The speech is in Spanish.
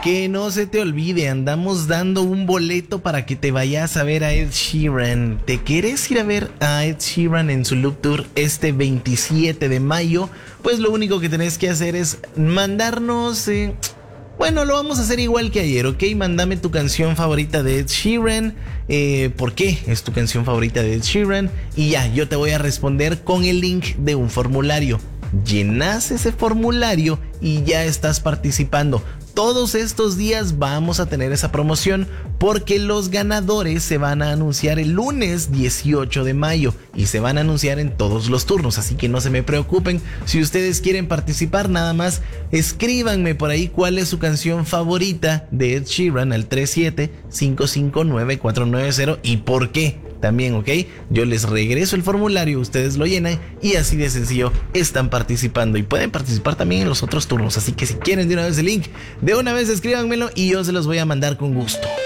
Que no se te olvide, andamos dando un boleto para que te vayas a ver a Ed Sheeran. ¿Te quieres ir a ver a Ed Sheeran en su Loop Tour este 27 de mayo? Pues lo único que tenés que hacer es mandarnos... Bueno, lo vamos a hacer igual que ayer, ¿ok? Mándame tu canción favorita de Ed Sheeran. ¿Por qué es tu canción favorita de Ed Sheeran? Y ya, yo te voy a responder con el link de un formulario. Llenas ese formulario y ya estás participando. Todos estos días vamos a tener esa promoción porque los ganadores se van a anunciar el lunes 18 de mayo y se van a anunciar en todos los turnos, así que no se me preocupen. Si ustedes quieren participar, nada más escríbanme por ahí cuál es su canción favorita de Ed Sheeran al 37-559-490 y por qué. También, ¿ok? Yo les regreso el formulario, ustedes lo llenan y así de sencillo están participando. Y pueden participar también en los otros turnos. Así que si quieren de una vez el link, de una vez escríbanmelo y yo se los voy a mandar con gusto.